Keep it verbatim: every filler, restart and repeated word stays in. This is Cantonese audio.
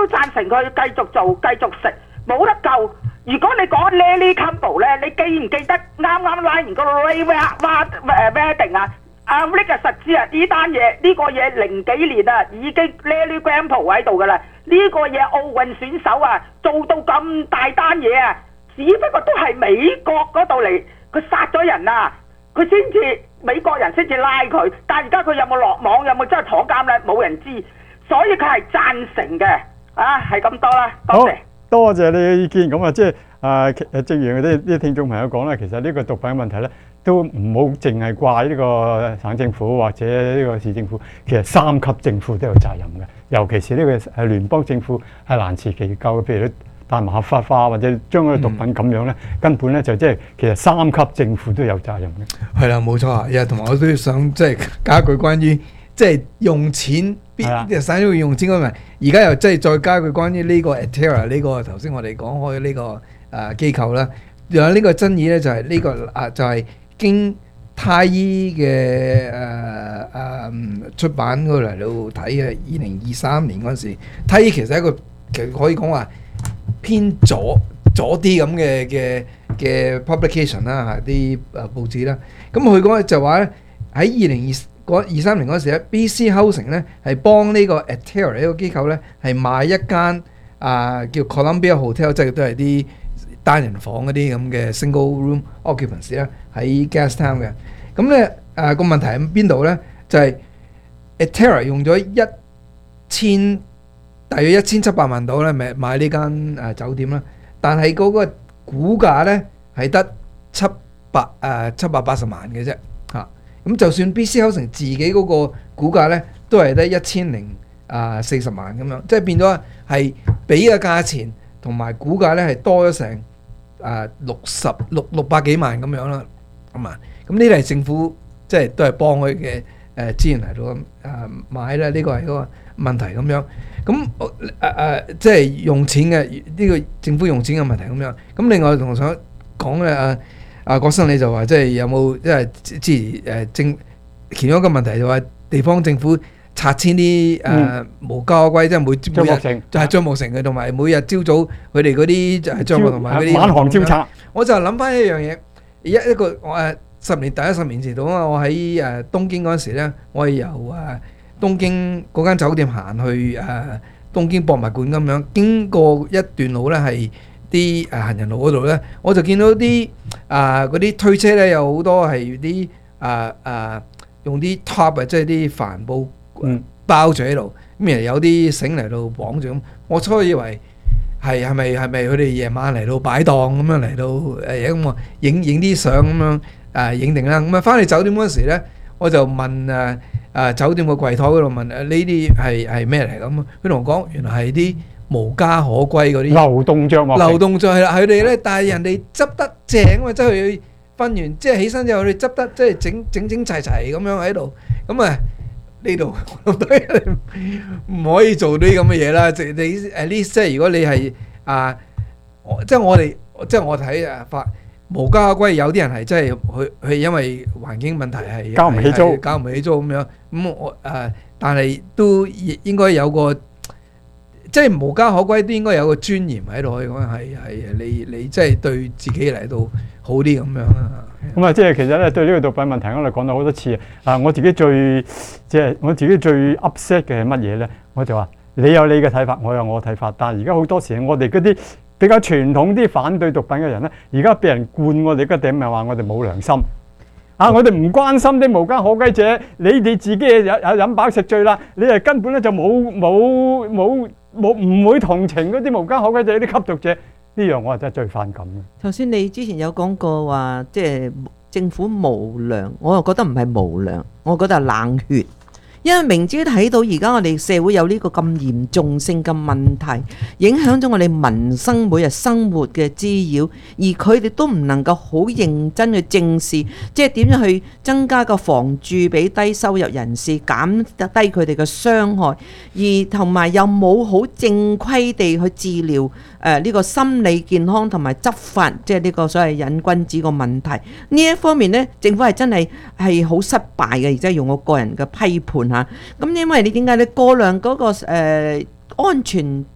都贊成佢繼續做，繼續食，冇得救。如果你講 Lily Campbell 咧，你記唔記得啱啱拉完個 Ray Wedding 啊？啊呢個實知啊，呢單嘢呢個嘢零幾年啊，已經 Lily Campbell 喺度噶啦。呢、這個嘢奧運選手啊，做到咁大單嘢啊，只不過都係美國嗰度嚟，佢殺咗人啊，佢先至美國人先至拉佢。但係而家佢有冇落網，有冇真係坐監咧？冇人知，所以佢係贊成嘅。啊，係咁多啦，多謝。 多謝你嘅意見。咁啊，即係啊，正如啲啲聽眾朋友講啦，其實呢個毒品問題咧，都唔好淨係怪呢個省政府或者呢個市政府，其實三級政府都有責任嘅。尤其是呢個係聯邦政府係難辭其咎，譬如大麻合法化或者將嗰個毒品咁樣咧，嗯、根本咧就即係其實三級政府都有責任嘅。 係啦，冇錯啊！又同埋我都想即係加句關於即係用錢。啲省要用錢嗰問題，而家又即係再加句關於呢個 Atera 呢個頭先我哋講開呢個誒機構啦，仲有呢個爭議咧就係呢個啊就係經太醫嘅誒誒出版嗰度嚟到睇嘅，二零二三年嗰陣時，太醫其實係一個其實可以講話偏左左啲咁嘅嘅嘅 publication 啦，啲誒報紙啦，咁佢講就話咧喺二零二二三年嗰時咧 ，B C Housing 咧係幫呢個 Atera 呢個機構咧係買一間啊、呃、叫 Columbia Hotel， 即係都係啲單人房嗰啲咁嘅 single room occupancy 咧喺 Gastown 嘅。咁咧誒個問題喺邊度咧？就係、是、Atera 用咗一千大約一千七百萬度咧，買買呢間誒酒店啦。但係嗰個股價咧係得七百誒七百八十萬嘅啫。咁就算 B C Housing 自己嗰個股價咧，都係得一千零啊四十萬咁樣，即係變咗係俾嘅價錢同埋股價咧係多咗成啊六十六六百幾萬咁樣啦，咁啊，咁呢啲係政府即係都係幫佢嘅誒資源嚟到誒買啦，呢個係嗰個問題咁樣。咁誒誒即係用錢嘅呢個政府用錢嘅問題咁樣。咁另外同我想講嘅誒。啊，郭生你就話即係有冇即係之前誒政其中一個問題就話地方政府拆遷啲誒無家可歸，即係每每日就係張木城嘅，同埋每日朝早佢哋嗰啲就係張木同埋嗰啲晚航招拆。我就諗翻一樣嘢，一一個我誒十年第一十年前度啊，我喺誒東京嗰陣時咧，我係由誒東京嗰間酒店行去誒東京博物館咁樣，經過一段路咧係。啲誒行人路嗰度咧，我就見到啲啊嗰啲推車咧，有好多係啲啊啊用啲 top 啊，即係啲帆布包住喺度，咁然後有啲繩嚟到綁住咁。我初以為係係咪係咪佢哋夜晚嚟到擺檔咁樣嚟到誒咁我影影啲相咁樣誒影定啦。咁啊翻嚟酒店嗰時咧，我就問誒誒酒店個櫃台嗰度問誒呢啲係係咩嚟咁？佢同我講原來係啲無家可歸嗰啲流動帳幕， 流動帳係啦，佢哋咧，但係人哋執得正啊嘛，即係佢瞓完即係起身之後，佢哋執得即係整整整齊齊咁樣喺度，咁啊呢度唔可以做啲咁嘅嘢啦。即係你誒呢，即係如果你係啊，即係我哋即係我睇啊法無家可歸，有啲人係真係佢佢因為環境問題係交唔起租， 交唔起租咁樣，咁我誒，但係都應該有個。即係無家可歸都應該有個尊嚴喺度，可以講係係你你即係對自己嚟到好啲咁樣啊。 咁啊，即係其實咧對呢個毒品問題，我哋講咗好多次啊。我自己最即係我自己最 upset 嘅係乜嘢咧？我就話你有你嘅睇法，我有我嘅睇法。但係而家好多時我哋嗰啲比較傳統啲反對毒品嘅人咧，而家俾人灌我哋個頂，咪話我哋冇良心啊！我哋唔關心啲無家可歸者，你哋自己有有飲飽食醉啦，你係根本咧就冇冇冇。冇唔會同情嗰啲無家可歸者啲吸毒者，呢樣我係真係最反感嘅。 頭先你之前有講過話，即係政府無良，我又覺得唔係無良，我覺得係冷血。因為明知睇到而家我哋社會有呢個咁嚴重性嘅問題，影響咗我哋民生每日生活嘅滋擾，而佢哋都唔能夠好認真去正視，即係點樣去增加個房住俾低收入人士，減低佢哋嘅傷害，而同埋又冇好正規地去治療誒呢個心理健康同埋執法，即係呢個所謂癮君子個問題。呢一方面呢，政府係真係係好失敗嘅，而且用我個人嘅批判。咁因為你點解你過量嗰個誒安全